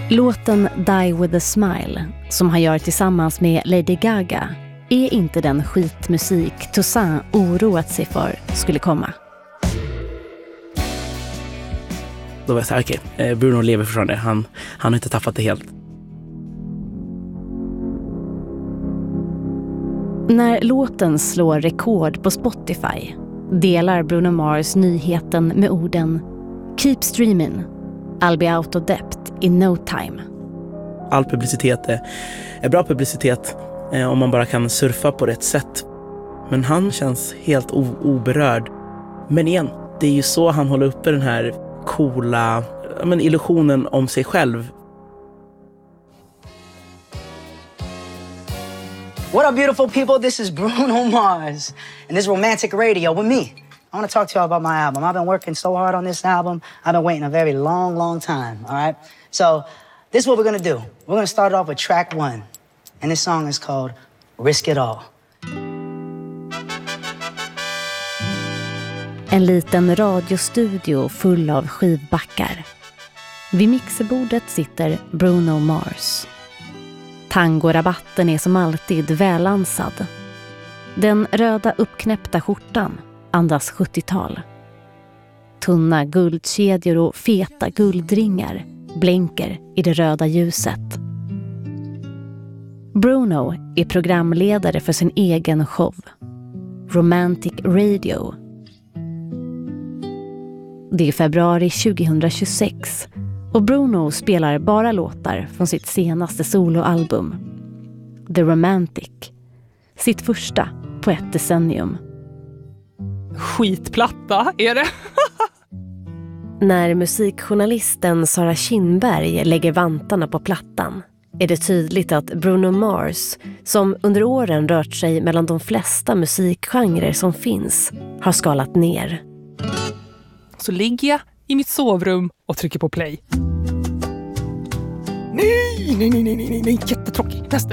Låten Die With A Smile, som han gör tillsammans med Lady Gaga, är inte den skitmusik Toussaint oroat sig för skulle komma. Då var jag så här, okej, Bruno lever fortfarande. Han har inte tappat det helt. När låten slår rekord på Spotify delar Bruno Mars nyheten med orden "Keep streaming, I'll be out of debt in no time." All publicitet är bra publicitet om man bara kan surfa på rätt sätt. Men han känns helt oberörd. Men igen, det är ju så han håller uppe den här coola illusionen om sig själv. What up, beautiful people? This is Bruno Mars, and this is Romantic Radio with me. I want to talk to you about my album. I've been working so hard on this album. I've been waiting a very long, long time, all right? So this is what we're going to do. We're going to start off with track 1, and this song is called Risk It All. En liten radiostudio full av skivbackar. Vid mixerbordet sitter Bruno Mars. Tangorabatten är som alltid välansad. Den röda uppknäppta skjortan andas 70-tal. Tunna guldkedjor och feta guldringar blänker i det röda ljuset. Bruno är programledare för sin egen show, Romantic Radio. Det är februari 2026 och Bruno spelar bara låtar från sitt senaste soloalbum, The Romantic, sitt första på ett decennium. Skitplatta är det. När musikjournalisten Sara Kinberg lägger vantarna på plattan är det tydligt att Bruno Mars, som under åren rört sig mellan de flesta musikgenrer som finns, har skalat ner. Så ligger jag i mitt sovrum och trycker på play. Nej, jättetråkigt. Nästa.